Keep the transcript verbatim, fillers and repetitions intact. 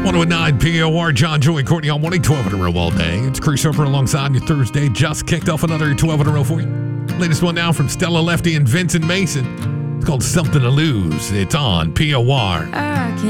one oh nine P O R, John, Joey, Courtney all morning, twelve in a row all day. It's Chris Harper alongside you Thursday. Just kicked off another twelve in a row for you. Latest one now from Stella Lefty and Vincent Mason. It's called Something to Lose. It's on P O R.